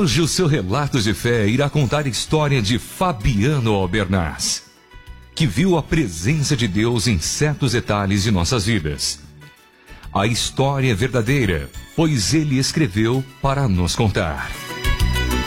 Hoje o seu relato de fé irá contar a história de Fabiano Albernaz, que viu a presença de Deus em certos detalhes de nossas vidas. A história é verdadeira, pois ele escreveu para nos contar.